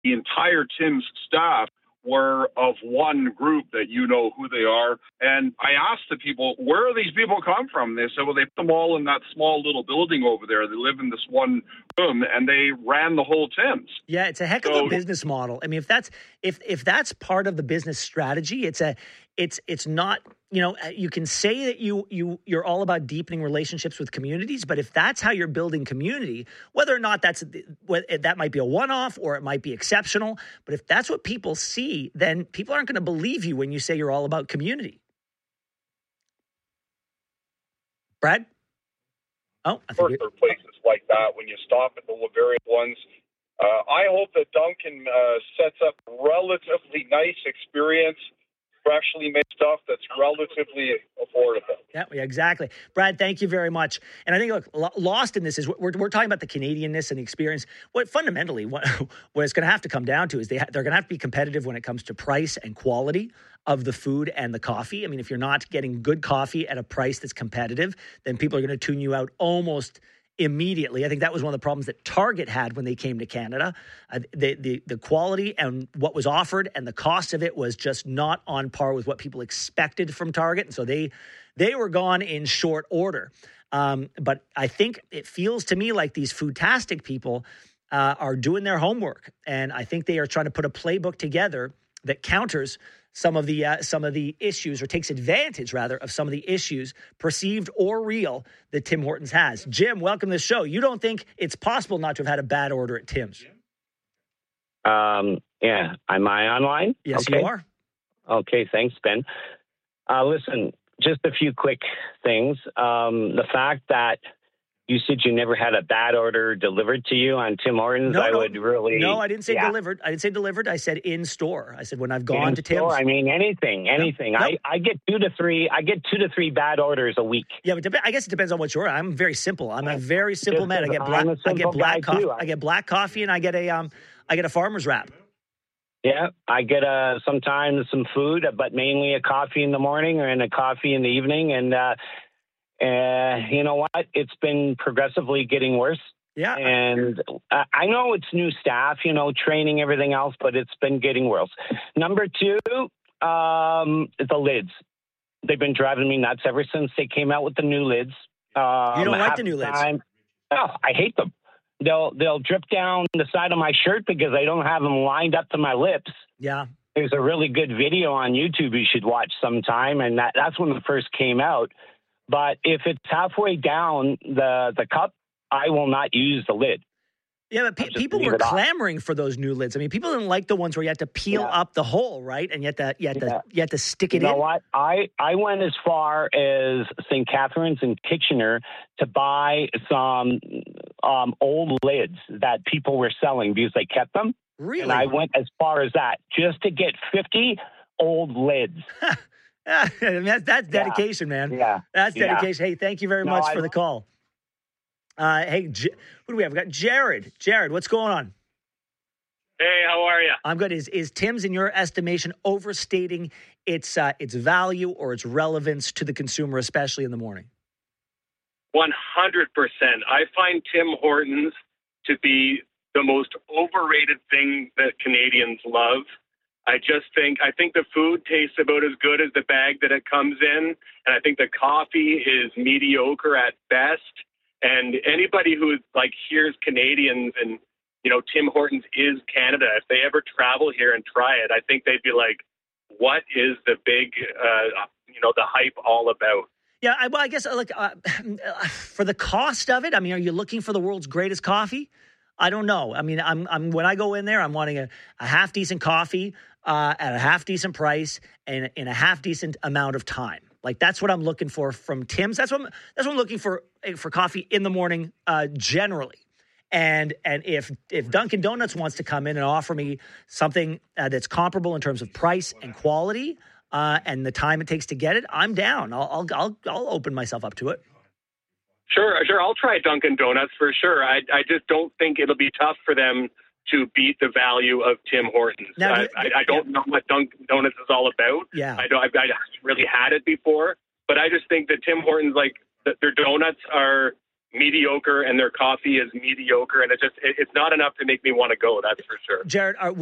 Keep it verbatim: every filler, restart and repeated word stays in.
the entire Tim's staff were of one group that you know who they are. And I asked the people, where do these people come from? They said, well, they put them all in that small little building over there. They live in this one room, and they ran the whole Tim's. Yeah, it's a heck of So- a business model. I mean, if that's if if that's part of the business strategy, it's a it's it's not, you know, you can say that you you you're all about deepening relationships with communities, but if that's how you're building community, whether or not that's that might be a one-off or it might be exceptional, but if that's what people see, then people aren't going to believe you when you say you're all about community. Brad? Oh, I think For places like that, when you stop at the various ones, uh, I hope that Duncan uh, sets up a relatively nice experience, freshly made stuff that's relatively affordable. Yeah, yeah, exactly. Brad, thank you very much. And I think, look, lo- lost in this is we're, we're talking about the Canadianness and the experience. What fundamentally, what, what it's going to have to come down to is they ha- they're going to have to be competitive when it comes to price and quality of the food and the coffee. I mean, if you're not getting good coffee at a price that's competitive, then people are going to tune you out almost immediately. I think that was one of the problems that Target had when they came to Canada. Uh, the, the the quality and what was offered and the cost of it was just not on par with what people expected from Target. And so they they were gone in short order. Um, but I think it feels to me like these foodtastic people uh, are doing their homework. And I think they are trying to put a playbook together that counters some of the uh, some of the issues, or takes advantage rather of some of the issues, perceived or real, that Tim Hortons has. Jim, welcome to the show. You don't think it's possible not to have had a bad order at Tim's? Um, yeah. Am I online? Yes, okay. you are. Okay. Thanks, Ben. Uh, listen, just a few quick things. Um, the fact that you said you never had a bad order delivered to you on Tim Hortons, No, I no, would really... No, I didn't say yeah. delivered. I didn't say delivered. I said in store. I said when I've gone In to store, Tim's. I mean, anything, anything. Nope. I, I get two to three. I get two to three bad orders a week. Yeah, but dep- I guess it depends on what you order. I'm very simple. I'm a very simple Just man. I as get black. I'm a I get simple black guy, coffee. too. I get black coffee, and I get a um. I get a farmer's wrap. Yeah, I get uh, sometimes some food, but mainly a coffee in the morning and a coffee in the evening. And uh, uh, you know what? It's been progressively getting worse. Yeah. And uh, I know it's new staff, you know, training, everything else, but it's been getting worse. Number two, um, the lids. They've been driving me nuts ever since they came out with the new lids. Um, You don't like half the new lids? time- Oh, I hate them. They'll they'll drip down the side of my shirt because I don't have them lined up to my lips. Yeah. There's a really good video on YouTube you should watch sometime, and that, that's when it first came out. But if it's halfway down the the cup, I will not use the lid. Yeah, but pe- I'll just people leave were it off. clamoring for those new lids. I mean, people didn't like the ones where you had to peel Yeah. up the hole, right? And you had to, you had Yeah. to, you had to stick You it know in. what? I, I went as far as Saint Catharines in Kitchener to buy some um, old lids that people were selling because they kept them. Really? And I went as far as that just to get fifty old lids. Yeah, I mean, that's, that's dedication, man. Yeah. That's Yeah. dedication. Hey, thank you very No, much I- for the call. Uh, hey, J- who do we have? We got Jared. Jared, what's going on? Hey, how are you? I'm good. Is is Tim's, in your estimation, overstating its uh, its value or its relevance to the consumer, especially in the morning? one hundred percent. I find Tim Hortons to be the most overrated thing that Canadians love. I just think, I think the food tastes about as good as the bag that it comes in. And I think the coffee is mediocre at best. And anybody who like hears Canadians and, you know, Tim Hortons is Canada, if they ever travel here and try it, I think they'd be like, what is the big, uh, you know, the hype all about? Yeah, I, well, I guess uh, like uh, for the cost of it, I mean, are you looking for the world's greatest coffee? I don't know. I mean, I'm, I'm when I go in there, I'm wanting a, a half decent coffee uh, at a half decent price and in a half decent amount of time. Like that's what I'm looking for from Tim's. That's what I'm, that's what I'm looking for for coffee in the morning uh, generally. And and if if Dunkin' Donuts wants to come in and offer me something uh, that's comparable in terms of price and quality uh, and the time it takes to get it, I'm down. I'll I'll I'll, I'll open myself up to it. Sure, sure. I'll try Dunkin' Donuts for sure. I I just don't think it'll be tough for them to beat the value of Tim Hortons. Now, do you- I, I, I don't know what Dunkin' Donuts is all about. Yeah. I don't. I've, I haven't really had it before, but I just think that Tim Hortons, like th- their donuts are mediocre and their coffee is mediocre. And it just, it, it's not enough to make me want to go. That's for sure. Jared, are,